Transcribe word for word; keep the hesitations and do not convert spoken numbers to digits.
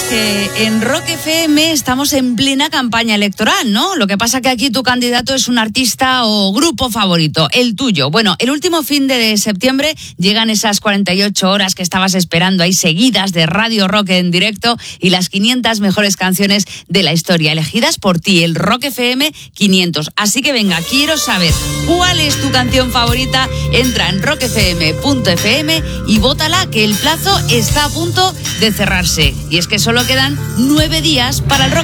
que en Rock F M estamos en plena campaña electoral, ¿no? Lo que pasa que aquí tu candidato es un artista o grupo favorito, el tuyo. Bueno, el último fin de septiembre llegan esas cuarenta y ocho horas que estabas esperando ahí seguidas de Radio Rock en directo y las quinientas mejores canciones de la historia elegidas por ti, el Rock F M quinientos. Así que venga, quiero saber cuál es tu canción favorita. Entra en rock f m punto f m y vótala, que el plazo está a punto de cerrarse. Y es que solo quedan nueve días para el Rock